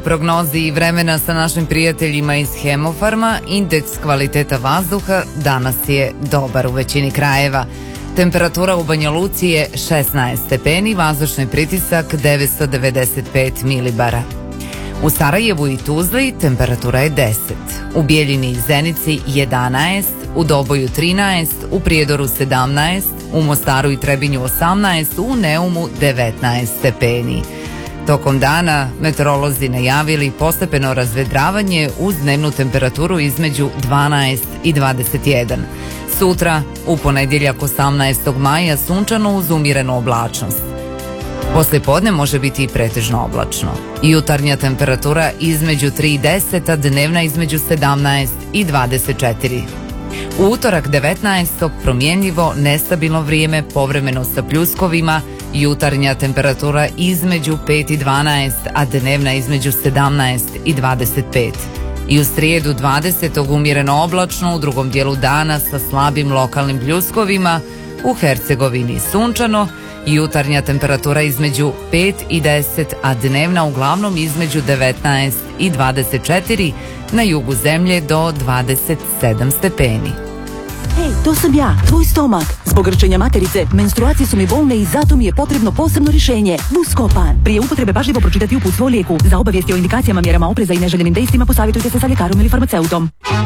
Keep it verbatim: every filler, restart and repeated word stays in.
prognozi vremena sa našim prijateljima iz Hemofarma, indeks kvaliteta vazduha danas je dobar u većini krajeva. Temperatura u Banja Luci je šesnaest stepeni, vazdušni pritisak devetsto devedeset pet milibara. U Sarajevu i Tuzli temperatura je deset, u Bijeljini i Zenici jedanaest, u Doboju trinaest, u Prijedoru sedamnaest, u Mostaru i Trebinju osamnaest, u Neumu devetnaest stepeni. Tokom dana meteorolozi najavili postepeno razvedravanje uz dnevnu temperaturu između dvanaest i dvadeset jedan. Sutra, u ponedjeljak osamnaestog maja, sunčano uz umjerenu oblačnost. Poslijepodne može biti i pretežno oblačno. Jutarnja temperatura između tri i deset, a dnevna između sedamnaest i dvadeset četiri. U utorak devetnaestog promjenjivo, nestabilno vrijeme, povremeno sa pljuskovima, jutarnja temperatura između pet i dvanaest, a dnevna između sedamnaest i dvadeset pet. I u srijedu dvadesetog umjereno oblačno, u drugom dijelu dana sa slabim lokalnim pljuskovima, u Hercegovini sunčano, jutarnja temperatura između pet i deset, a dnevna uglavnom između devetnaest i dvadeset četiri, na jugu zemlje do dvadeset sedam stepeni. Hej, to sam ja, tvoj stomak. Zbog grčenja materice, menstruacije su mi bolne i zato mi je potrebno posebno rješenje. Buscopan. Prije upotrebe pažljivo pročitati uputstvo o lijeku. Za obavijesti o indikacijama, mjerama opreza i neželjenim dejstvima posavjetujte se sa ljekarom ili farmaceutom.